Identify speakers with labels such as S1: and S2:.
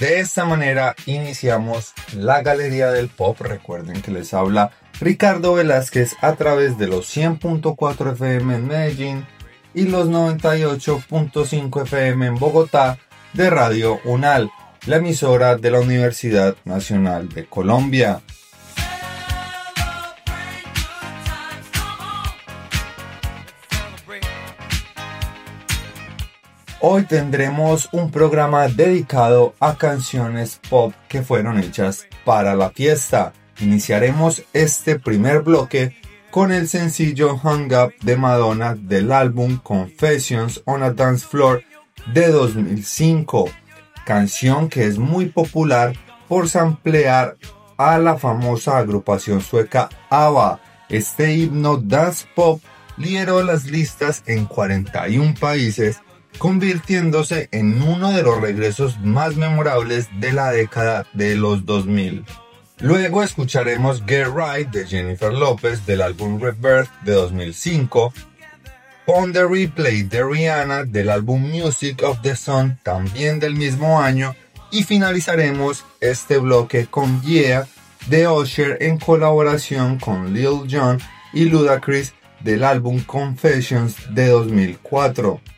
S1: De esta manera iniciamos la Galería del Pop. Recuerden que les habla Ricardo Velázquez a través de los 100.4 FM en Medellín y los 98.5 FM en Bogotá de Radio UNAL, la emisora de la Universidad Nacional de Colombia. Hoy tendremos un programa dedicado a canciones pop que fueron hechas para la fiesta. Iniciaremos este primer bloque con el sencillo Hung Up de Madonna del álbum Confessions on a Dance Floor de 2005, canción que es muy popular por samplear a la famosa agrupación sueca ABBA. Este himno dance pop lideró las listas en 41 países, convirtiéndose en uno de los regresos más memorables de la década de los 2000. Luego escucharemos Get Right de Jennifer Lopez del álbum Rebirth de 2005, On the Replay de Rihanna del álbum Music of the Sun también del mismo año, y finalizaremos este bloque con Yeah de Usher en colaboración con Lil Jon y Ludacris del álbum Confessions de 2004.